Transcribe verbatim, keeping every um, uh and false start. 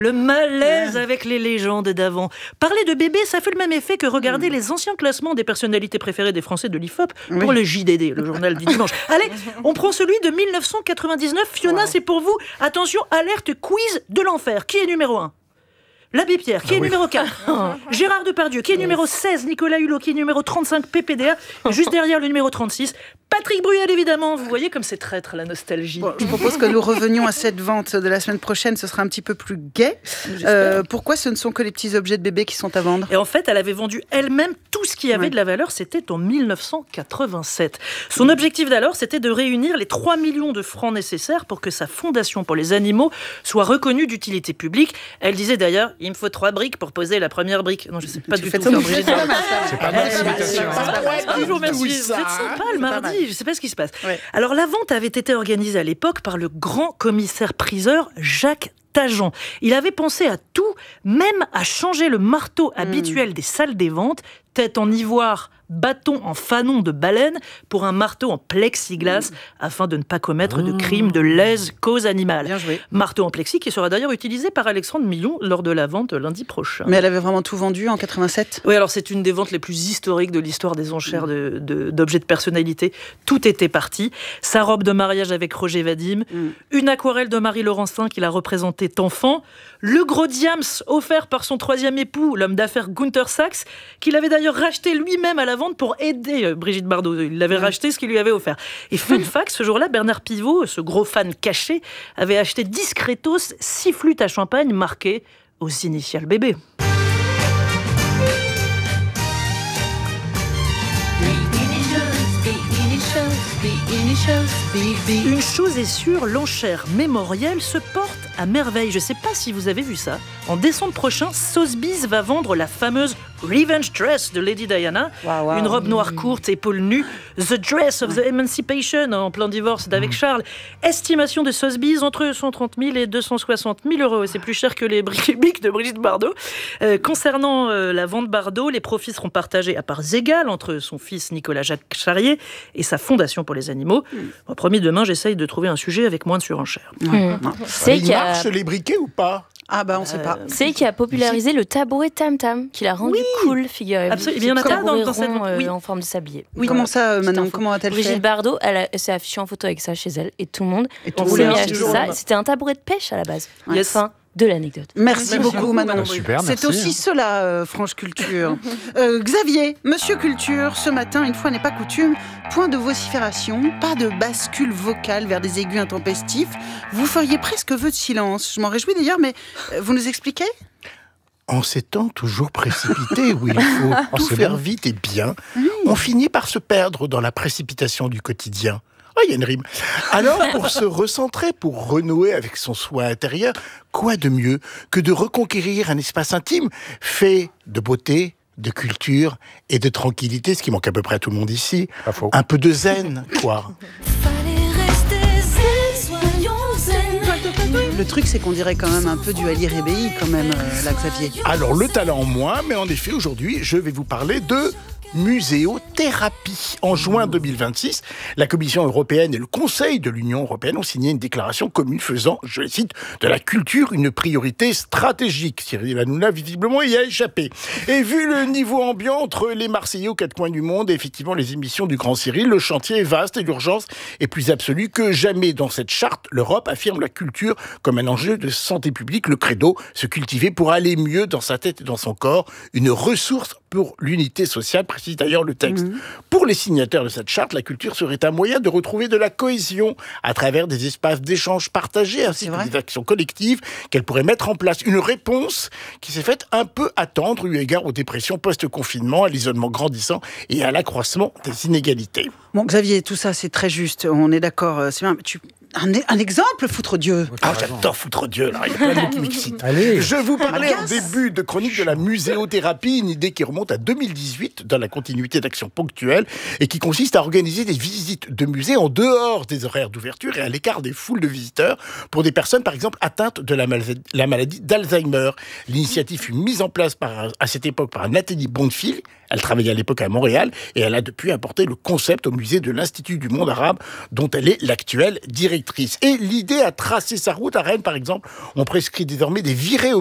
Le malaise avec les légendes d'avant. Parler de bébé, ça fait le même effet que regarder mmh. les anciens classements des personnalités préférées des Français de l'I F O P pour oui. le J D D, le journal du dimanche. Allez, on prend celui de dix-neuf cent quatre-vingt-dix-neuf. Fiona, wow. c'est pour vous. Attention, alerte quiz de l'enfer. Qui est numéro un ? L'Abbé Pierre, qui est ah oui. numéro quatre. Gérard Depardieu, qui est numéro seize. Nicolas Hulot, qui est numéro trente-cinq. P P D A, juste derrière le numéro trente-six. Patrick Bruel, évidemment. Vous voyez comme c'est traître, la nostalgie. Bon, je propose que nous revenions à cette vente de la semaine prochaine. Ce sera un petit peu plus gai. Euh, pourquoi ce ne sont que les petits objets de bébé qui sont à vendre ? Et en fait, elle avait vendu elle-même tout ce qui avait ouais. de la valeur. C'était en dix-neuf cent quatre-vingt-sept. Son mmh. objectif d'alors, c'était de réunir les trois millions de francs nécessaires pour que sa fondation pour les animaux soit reconnue d'utilité publique. Elle disait d'ailleurs, il me faut trois briques pour poser la première brique. Non, je ne sais pas tu du tout. Ça, Brigitte. C'est pas mal, cette imitation. Je vous remercie. Vous êtes sympa le mardi. Je ne sais pas ce qui se passe. Ouais. Alors, la vente avait été organisée à l'époque par le grand commissaire-priseur Jacques Tajan. Il avait pensé à tout, même à changer le marteau mmh. habituel des salles des ventes, tête en ivoire, bâton en fanon de baleine, pour un marteau en plexiglas, mmh. afin de ne pas commettre mmh. de crime de lèse cause animale. Bien joué. Marteau en plexi qui sera d'ailleurs utilisé par Alexandre Millon lors de la vente lundi prochain. Mais elle avait vraiment tout vendu en quatre-vingt-sept ? Oui, alors c'est une des ventes les plus historiques de l'histoire des enchères mmh. de, de, d'objets de personnalité. Tout était parti. Sa robe de mariage avec Roger Vadim, mmh. une aquarelle de Marie Laurencin qui la représentait enfant, le gros diams offert par son troisième époux, l'homme d'affaires Gunther Sachs, qu'il avait d'ailleurs racheté lui-même à la vente pour aider Brigitte Bardot. Il l'avait mmh. racheté ce qu'il lui avait offert. Et fun fact, ce jour-là, Bernard Pivot, ce gros fan caché, avait acheté discretos six flûtes à champagne marquées aux initiales bébé. Une chose est sûre, l'enchère mémorielle se porte à merveille. Je ne sais pas si vous avez vu ça. En décembre prochain, Sotheby's va vendre la fameuse Revenge Dress de Lady Diana. Wow, wow. Une robe noire courte, épaules nues. The Dress of the Emancipation, en plein divorce d'avec Charles. Estimation de Sotheby's entre cent trente mille et deux cent soixante mille euros. C'est plus cher que les briques de Brigitte Bardot. Euh, concernant euh, la vente Bardot, les profits seront partagés à parts égales entre son fils Nicolas Jacques Charrier et sa fondation pour les animaux. Mm. Bon, promis, demain, j'essaye de trouver un sujet avec moins de surenchère. Mm. C'est Il a... marche les briquets ou pas ? Ah bah on sait pas. Euh, c'est qui a popularisé le tabouret Tam Tam, qui l'a rendu oui. cool, figurez-vous. Absolument. Il y en a un dans, dans cette rond, oui. euh, en forme de sablier. Oui. Comment ça, euh, Manon, comment a-t-elle Brigitte fait Bardot, elle, a, elle s'est affichée en photo avec ça chez elle, et tout le monde et tout s'est mis à acheter ça. C'était un tabouret de pêche à la base. Yes. Fin de l'anecdote. Merci, merci beaucoup, Manon. Super, c'est merci. aussi cela, euh, Franche Culture. euh, Xavier, Monsieur Culture, ce matin, une fois n'est pas coutume, point de vocifération, pas de bascule vocale vers des aigus intempestifs. Vous feriez presque vœu de silence. Je m'en réjouis d'ailleurs, mais euh, vous nous expliquez ? En ces temps toujours précipités où il faut tout faire vite et bien, mmh. on finit par se perdre dans la précipitation du quotidien. Oh, il y a une rime. Alors, pour se recentrer, pour renouer avec son soi intérieur, quoi de mieux que de reconquérir un espace intime fait de beauté, de culture et de tranquillité, ce qui manque à peu près à tout le monde ici. Pas faux. Un peu de zen, quoi. Le truc, c'est qu'on dirait quand même un peu du Ali Rébéi, quand même, euh, là, Xavier. Alors, le talent en moins, mais en effet, aujourd'hui, je vais vous parler de muséothérapie. En juin deux mille vingt-six, la Commission européenne et le Conseil de l'Union européenne ont signé une déclaration commune faisant, je cite, de la culture une priorité stratégique. Cyril Hanouna, visiblement, y a échappé. Et vu le niveau ambiant entre les Marseillais aux quatre coins du monde et effectivement les émissions du Grand Cyril, le chantier est vaste et l'urgence est plus absolue que jamais. Dans cette charte, l'Europe affirme la culture comme un enjeu de santé publique, le credo, se cultiver pour aller mieux dans sa tête et dans son corps, une ressource pour l'unité sociale, précise d'ailleurs le texte. Mmh. Pour les signataires de cette charte, la culture serait un moyen de retrouver de la cohésion à travers des espaces d'échange partagés ainsi que des actions collectives qu'elle pourrait mettre en place. Une réponse qui s'est faite un peu attendre eu égard aux dépressions post-confinement, à l'isolement grandissant et à l'accroissement des inégalités. Bon, Xavier, tout ça, c'est très juste. On est d'accord. C'est bien. Tu... Un, un exemple, foutre Dieu. Ah, j'adore foutre Dieu, là. Il y a plein de mots qui m'excitent. Allez. Je vous parlais en début de chronique de la muséothérapie, une idée qui remonte à deux mille dix-huit, dans la continuité d'actions ponctuelles, et qui consiste à organiser des visites de musées en dehors des horaires d'ouverture et à l'écart des foules de visiteurs pour des personnes, par exemple, atteintes de la maladie, la maladie d'Alzheimer. L'initiative fut mise en place par, à cette époque par Nathalie Bonfil. Elle travaillait à l'époque à Montréal et elle a depuis apporté le concept au musée de l'Institut du monde arabe, dont elle est l'actuelle directrice. directrice. Et l'idée a tracé sa route. À Rennes, par exemple, on prescrit désormais des virées